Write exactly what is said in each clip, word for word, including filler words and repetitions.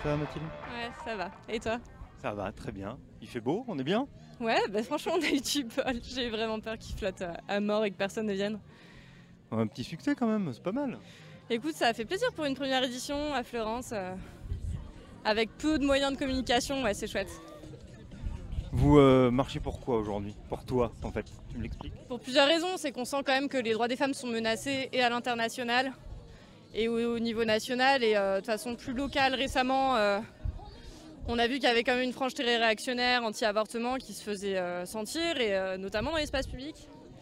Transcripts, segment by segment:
Ça va Mathilde? Ouais, ça va. Et toi? Ça va, très bien. Il fait beau, on est bien? Ouais, bah franchement, on a eu du bol. J'ai vraiment peur qu'il flotte à, à mort et que personne ne vienne. Un petit succès quand même, c'est pas mal. Écoute, ça a fait plaisir pour une première édition à Fleurance. euh, avec peu de moyens de communication, ouais, c'est chouette. Vous euh, marchez pour quoi aujourd'hui? Pour toi, en fait. Tu me l'expliques? Pour plusieurs raisons, c'est qu'on sent quand même que les droits des femmes sont menacés et à l'international et au, au niveau national et euh, de façon plus locale récemment. euh, On a vu qu'il y avait quand même une frange très réactionnaire anti-avortement qui se faisait euh, sentir, et euh, notamment dans l'espace public.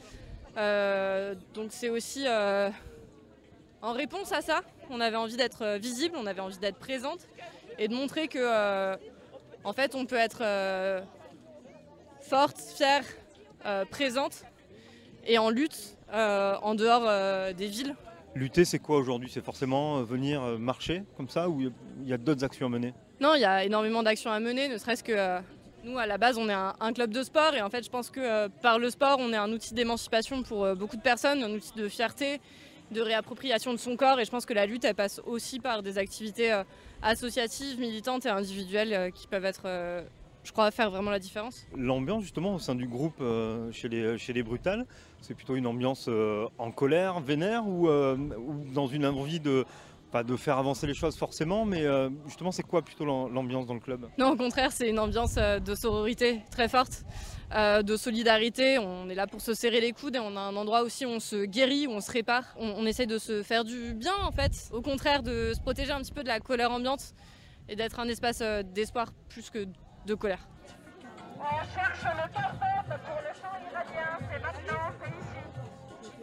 Euh, donc c'est aussi euh, en réponse à ça, on avait envie d'être euh, visible, on avait envie d'être présente et de montrer que, euh, en fait, on peut être euh, forte, fière, euh, présente et en lutte euh, en dehors euh, des villes. Lutter, c'est quoi aujourd'hui? C'est forcément euh, venir euh, marcher comme ça ou il y a d'autres actions à mener? Non, il y a énormément d'actions à mener, ne serait-ce que euh, nous, à la base, on est un, un club de sport et en fait, je pense que euh, par le sport, on est un outil d'émancipation pour euh, beaucoup de personnes, un outil de fierté, de réappropriation de son corps, et je pense que la lutte, elle passe aussi par des activités euh, associatives, militantes et individuelles euh, qui peuvent être, euh, je crois, faire vraiment la différence. L'ambiance justement au sein du groupe euh, chez, les, chez les Brutales, c'est plutôt une ambiance euh, en colère, vénère ou, euh, ou dans une envie de, pas de faire avancer les choses forcément, mais euh, justement c'est quoi plutôt l'am- l'ambiance dans le club? Non, au contraire, c'est une ambiance euh, de sororité très forte, euh, de solidarité. On est là pour se serrer les coudes et on a un endroit aussi où on se guérit, où on se répare. On, on essaye de se faire du bien en fait. Au contraire, de se protéger un petit peu de la colère ambiante et d'être un espace euh, d'espoir plus que de colère. On cherche le porte pour le champ iranien, c'est maintenant, c'est ici.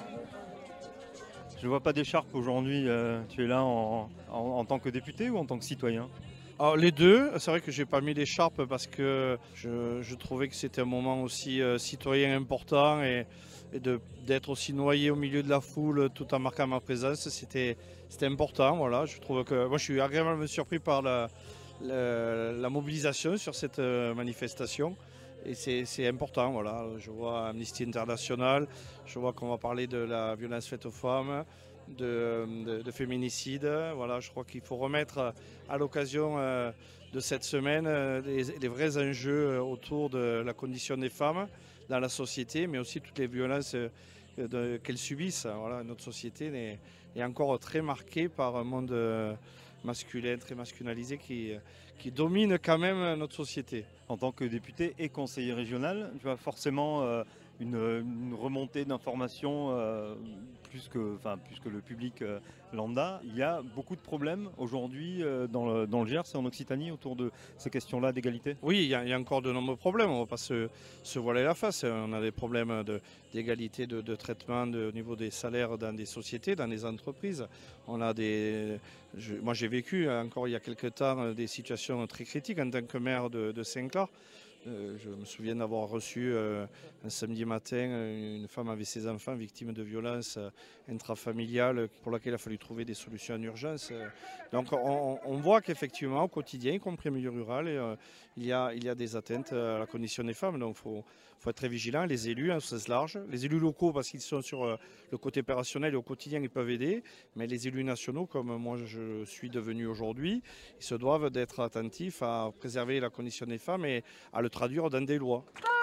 Je vois pas d'écharpe aujourd'hui, euh, tu es là en, en- en tant que député ou en tant que citoyen? Alors, les deux, c'est vrai que j'ai pas mis l'écharpe parce que je, je trouvais que c'était un moment aussi euh, citoyen important et, et de- d'être aussi noyé au milieu de la foule tout en marquant ma présence, c'était c'était important. Voilà. Je trouve que moi je suis agréablement surpris par la, la- la mobilisation sur cette euh, manifestation. Et c'est c'est important, voilà. Je vois Amnesty International, je vois qu'on va parler de la violence faite aux femmes, de, de- de féminicide. Voilà, je crois qu'il faut remettre à l'occasion euh, de cette semaine euh, les, les vrais enjeux euh, autour de la condition des femmes dans la société, mais aussi toutes les violences euh, de- qu'elles subissent. Voilà, notre société est, est encore très marquée par un monde euh, masculin, très masculinisé qui, qui domine quand même notre société. En tant que député et conseiller régional, tu as forcément euh, une, une remontée d'informations euh, plus, que, enfin, plus que le public euh, lambda. Il y a beaucoup de problèmes aujourd'hui euh, dans, le, dans le Gers et en Occitanie autour de ces questions-là d'égalité. Oui, il y, a, il y a encore de nombreux problèmes, on ne va pas se, se voiler la face. On a des problèmes de- d'égalité de, de traitement de- au niveau des salaires dans des sociétés, dans des entreprises. On a des, je- moi j'ai vécu encore il y a quelques temps des situations très critiques en tant que maire de, de Saint-Clar. Euh, je me souviens d'avoir reçu euh, un samedi matin euh, une femme avec ses enfants victime de violences euh, intrafamiliales pour laquelle il a fallu trouver des solutions en urgence. Euh, Donc on, on voit qu'effectivement au quotidien, y compris au milieu rural, et, euh, il, y a, il y a des atteintes à la condition des femmes. Donc il faut, faut être très vigilant. Les élus, en sens large, les élus locaux parce qu'ils sont sur euh, le côté opérationnel et au quotidien ils peuvent aider, mais les élus nationaux comme moi je suis devenu aujourd'hui, ils se doivent d'être attentifs à préserver la condition des femmes et à le traduire dans des lois.